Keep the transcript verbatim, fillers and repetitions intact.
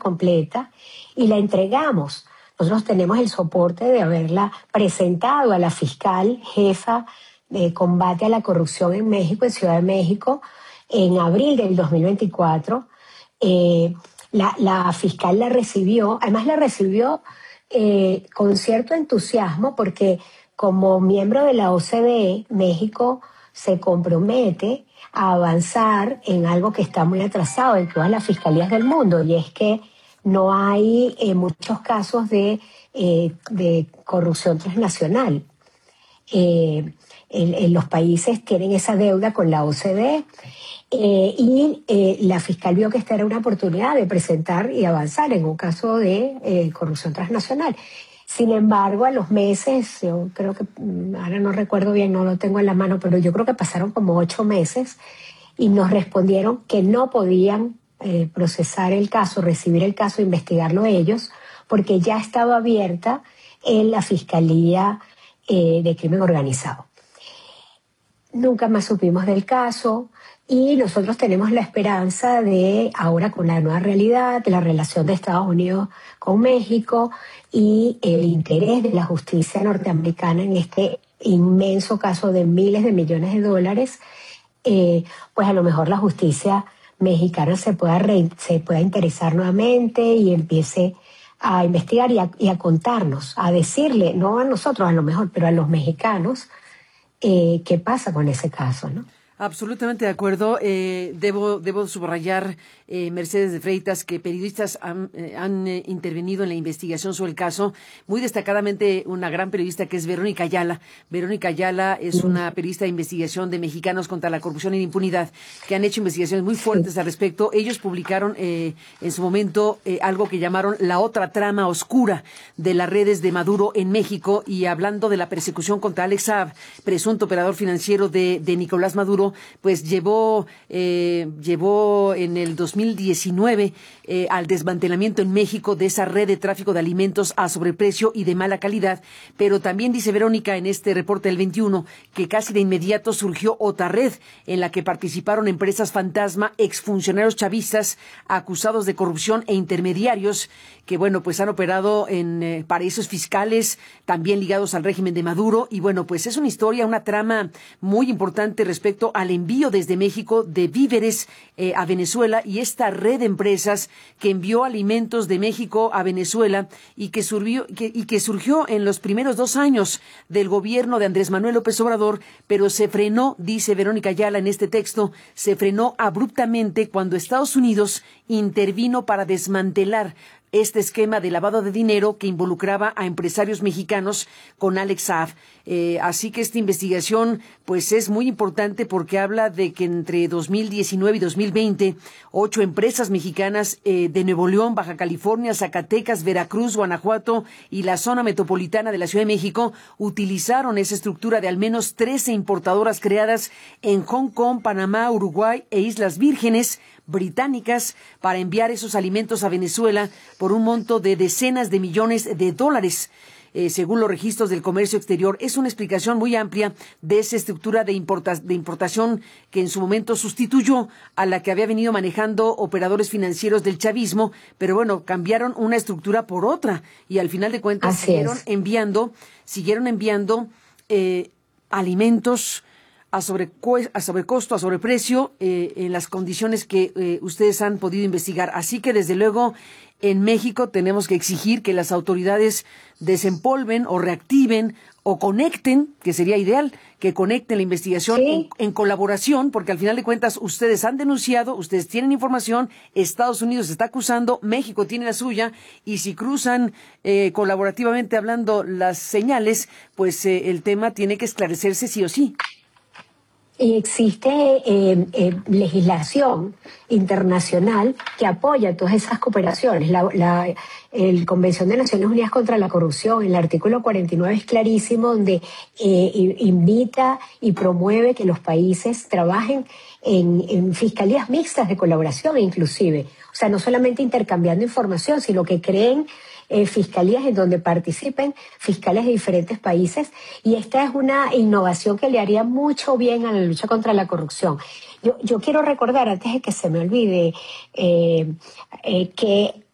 completa y la entregamos. Nosotros tenemos el soporte de haberla presentado a la fiscal jefa de combate a la corrupción en México, en Ciudad de México, en abril del dos mil veinticuatro. Eh, la, la fiscal la recibió, además la recibió eh, con cierto entusiasmo porque como miembro de la O C D E, México se compromete a avanzar en algo que está muy atrasado en todas las fiscalías del mundo, y es que no hay eh, muchos casos de, eh, de corrupción transnacional. Eh, en, en los países tienen esa deuda con la O C D E eh, y eh, la fiscal vio que esta era una oportunidad de presentar y avanzar en un caso de eh, corrupción transnacional. Sin embargo, a los meses, yo creo que, ahora no recuerdo bien, no lo tengo en la mano, pero yo creo que pasaron como ocho meses y nos respondieron que no podían eh, procesar el caso, recibir el caso, investigarlo ellos, porque ya estaba abierta en la Fiscalía eh, de Crimen Organizado. Nunca más supimos del caso y nosotros tenemos la esperanza de, ahora con la nueva realidad, de la relación de Estados Unidos con México y el interés de la justicia norteamericana en este inmenso caso de miles de millones de dólares, eh, pues a lo mejor la justicia mexicana se pueda, re, se pueda interesar nuevamente y empiece a investigar y a, y a contarnos, a decirle, no a nosotros a lo mejor, pero a los mexicanos, Eh, qué pasa con ese caso, ¿no? Absolutamente de acuerdo. Eh, debo debo subrayar, eh, Mercedes de Freitas, que periodistas han, eh, han eh, intervenido en la investigación sobre el caso. Muy destacadamente una gran periodista que es Verónica Ayala. Verónica Ayala es una periodista de investigación de Mexicanos contra la Corrupción y la Impunidad, que han hecho investigaciones muy fuertes sí. al respecto. Ellos publicaron eh, en su momento eh, algo que llamaron la otra trama oscura de las redes de Maduro en México, y hablando de la persecución contra Alex Saab, presunto operador financiero de, de Nicolás Maduro, pues llevó eh, llevó en el dos mil diecinueve eh, al desmantelamiento en México de esa red de tráfico de alimentos a sobreprecio y de mala calidad. Pero también dice Verónica en este reporte del veintiuno que casi de inmediato surgió otra red en la que participaron empresas fantasma, exfuncionarios chavistas acusados de corrupción e intermediarios que, bueno, pues han operado en eh, paraísos fiscales, también ligados al régimen de Maduro. Y bueno, pues es una historia, una trama muy importante respecto al envío desde México de víveres eh, a Venezuela, y esta red de empresas que envió alimentos de México a Venezuela y que surgió, que, y que surgió en los primeros dos años del gobierno de Andrés Manuel López Obrador, pero se frenó, dice Verónica Ayala en este texto, se frenó abruptamente cuando Estados Unidos intervino para desmantelar este esquema de lavado de dinero que involucraba a empresarios mexicanos con Alex Saab. Eh, así que esta investigación pues es muy importante porque habla de que entre dos mil diecinueve y dos mil veinte, ocho empresas mexicanas eh, de Nuevo León, Baja California, Zacatecas, Veracruz, Guanajuato y la zona metropolitana de la Ciudad de México utilizaron esa estructura de al menos trece importadoras creadas en Hong Kong, Panamá, Uruguay e Islas Vírgenes británicas para enviar esos alimentos a Venezuela por un monto de decenas de millones de dólares. Eh, según los registros del comercio exterior, es una explicación muy amplia de esa estructura de, importa, de importación que en su momento sustituyó a la que había venido manejando operadores financieros del chavismo, pero bueno, cambiaron una estructura por otra y al final de cuentas Así siguieron es. enviando, siguieron enviando eh, alimentos a, sobre, a sobrecosto, a sobreprecio, eh, en las condiciones que eh, ustedes han podido investigar. Así que, desde luego, en México tenemos que exigir que las autoridades desempolven o reactiven o conecten, que sería ideal, que conecten la investigación sí. en, en colaboración, porque al final de cuentas ustedes han denunciado, ustedes tienen información, Estados Unidos está acusando, México tiene la suya, y si cruzan eh, colaborativamente hablando las señales, pues eh, el tema tiene que esclarecerse sí o sí. Y existe eh, eh, legislación internacional que apoya todas esas cooperaciones. La, la el Convención de Naciones Unidas contra la Corrupción, el artículo cuarenta y nueve es clarísimo, donde eh, invita y promueve que los países trabajen en, en fiscalías mixtas de colaboración inclusive. O sea, no solamente intercambiando información, sino que creen Eh, fiscalías en donde participen fiscales de diferentes países, y esta es una innovación que le haría mucho bien a la lucha contra la corrupción. Yo, yo quiero recordar, antes de que se me olvide, eh, eh, que